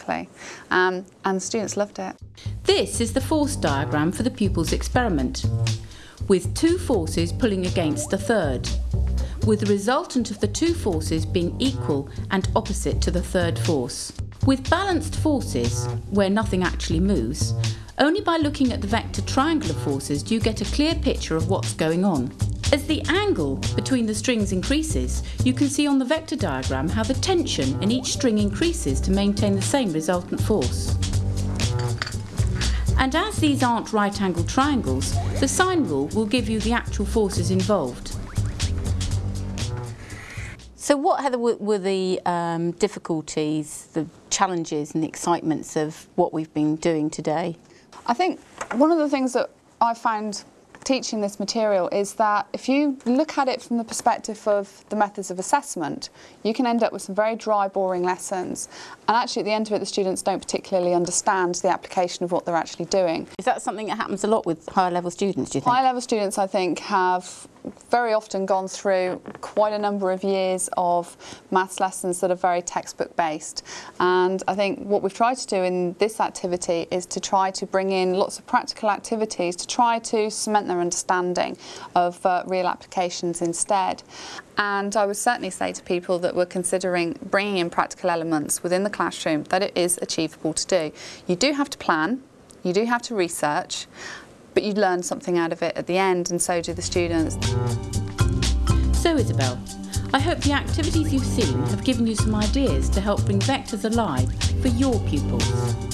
basically. And the students loved it. This is the force diagram for the pupils' experiment, with two forces pulling against a third, with the resultant of the two forces being equal and opposite to the third force. With balanced forces, where nothing actually moves, only by looking at the vector triangular forces do you get a clear picture of what's going on. As the angle between the strings increases, you can see on the vector diagram how the tension in each string increases to maintain the same resultant force. And as these aren't right-angled triangles, the sine rule will give you the actual forces involved. So what, Heather, were the difficulties, the challenges and the excitements of what we've been doing today? I think one of the things that I found teaching this material is that if you look at it from the perspective of the methods of assessment, you can end up with some very dry, boring lessons. And actually at the end of it, the students don't particularly understand the application of what they're actually doing. Is that something that happens a lot with higher level students, do you think? Higher level students, I think, have very often gone through quite a number of years of maths lessons that are very textbook based, and I think what we've tried to do in this activity is to try to bring in lots of practical activities to try to cement their understanding of real applications instead. And I would certainly say to people that were considering bringing in practical elements within the classroom that it is achievable to do. You do have to plan, you do have to research, but you learn something out of it at the end, and so do the students. So Isabel, I hope the activities you've seen have given you some ideas to help bring vectors alive for your pupils.